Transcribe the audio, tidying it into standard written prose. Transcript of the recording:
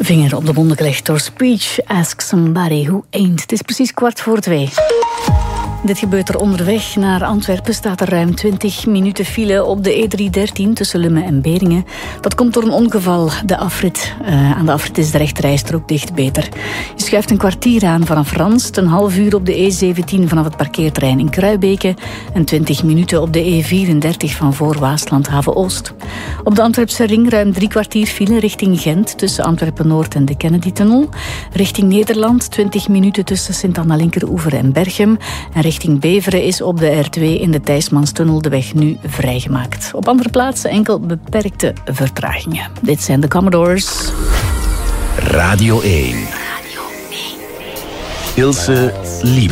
Vinger op de wonden gelegd door Speech, Ask Somebody Who Ain't. Het is precies 2:15. Dit gebeurt er onderweg naar Antwerpen. Staat er ruim 20 minuten file op de E313 tussen Lummen en Beringen. Dat komt door een ongeval. Aan de afrit is de rechterrijstrook dicht, beter. Je schuift een kwartier aan vanaf Ranst, een half uur op de E17 vanaf het parkeerterrein in Kruibeke en 20 minuten op de E34 van voor Waasland Haven Oost. Op de Antwerpse ring ruim 3 kwartier file richting Gent tussen Antwerpen-Noord en de Kennedy-tunnel. Richting Nederland 20 minuten tussen Sint-Anna-Linkeroever en Berchem. En richting Beveren is op de R2 in de Thijsmanstunnel de weg nu vrijgemaakt. Op andere plaatsen enkel beperkte vertragingen. Dit zijn de Commodores. Radio 1. Ilse Liebert.